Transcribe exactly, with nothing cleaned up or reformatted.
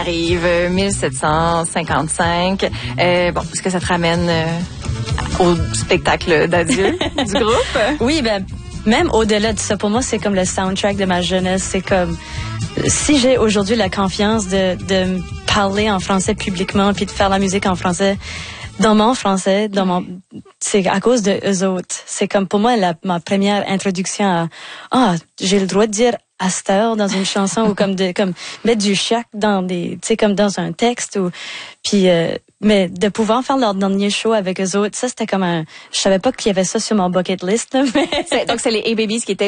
arrive mille sept cent cinquante-cinq. Euh, bon, est-ce que ça te ramène euh, au spectacle d'adieu du groupe? Oui, ben même au-delà de ça, pour moi, c'est comme le soundtrack de ma jeunesse. C'est comme si j'ai aujourd'hui la confiance de de parler en français publiquement puis de faire la musique en français. Dans mon français, dans mon, c'est à cause de eux autres. C'est comme pour moi la, ma première introduction à, ah, j'ai le droit de dire à cette heure dans une chanson ou comme de, comme mettre du chac dans des, tu sais, comme dans un texte ou, puis, euh, mais de pouvoir faire leur dernier show avec eux autres, ça c'était comme un, je savais pas qu'il y avait ça sur mon bucket list, mais. Donc c'est les Hey Babies qui étaient